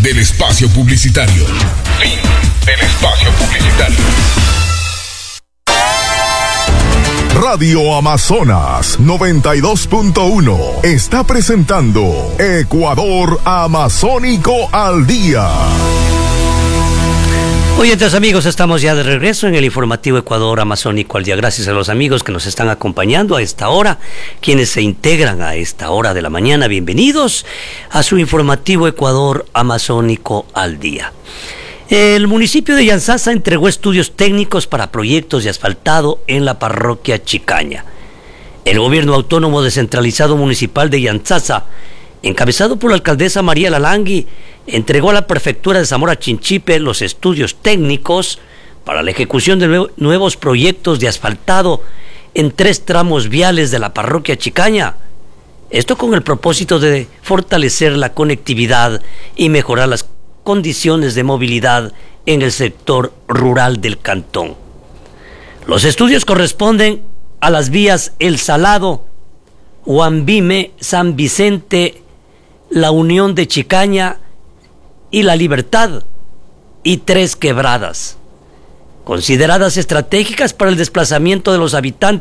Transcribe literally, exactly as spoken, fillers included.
del espacio publicitario. Fin del espacio publicitario. Radio Amazonas noventa y dos punto uno está presentando Ecuador Amazónico al Día. Oyentes amigos, estamos ya de regreso en el informativo Ecuador Amazónico al Día. Gracias a los amigos que nos están acompañando a esta hora, quienes se integran a esta hora de la mañana. Bienvenidos a su informativo Ecuador Amazónico al Día. El municipio de Yantzaza entregó estudios técnicos para proyectos de asfaltado en la parroquia Chicaña. El gobierno autónomo descentralizado municipal de Yantzaza, encabezado por la alcaldesa María Lalangui, entregó a la prefectura de Zamora Chinchipe los estudios técnicos para la ejecución de nuevos proyectos de asfaltado en tres tramos viales de la parroquia Chicaña. Esto con el propósito de fortalecer la conectividad y mejorar las condiciones de movilidad en el sector rural del cantón. Los estudios corresponden a las vías El Salado, Huambime, San Vicente, La Unión de Chicaña y La Libertad, y Tres Quebradas, consideradas estratégicas para el desplazamiento de los habitantes